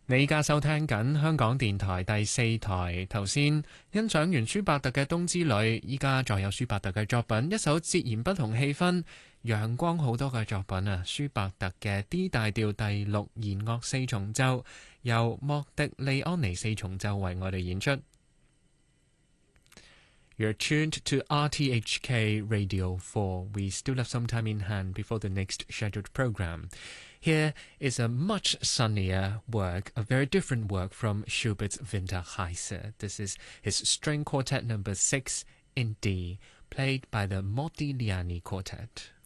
你依家收聽緊香港電台第四台，頭先欣賞完舒伯特嘅《冬之旅》，依家再有舒伯特嘅作品，一首截然不同氣氛、陽光好多嘅作品啊！舒伯特嘅 D 大調第六弦樂四重奏，由莫迪利安尼四重奏為我哋演出。You're tuned to RTHK Radio 4. We still have some time in hand before the next scheduled program. Here is a much sunnier work, a very different work from Schubert's Winterreise. This is his string quartet number 6 in D, played by the Modigliani Quartet.